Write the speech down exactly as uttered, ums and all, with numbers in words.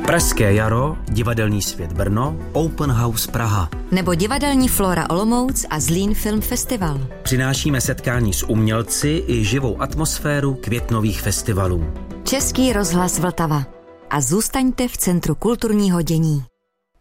Pražské jaro, Divadelní svět Brno, Open House Praha. Nebo Divadelní Flora Olomouc a Zlín Film Festival. Přinášíme setkání s umělci i živou atmosféru květnových festivalů. Český rozhlas Vltava. A zůstaňte v centru kulturního dění.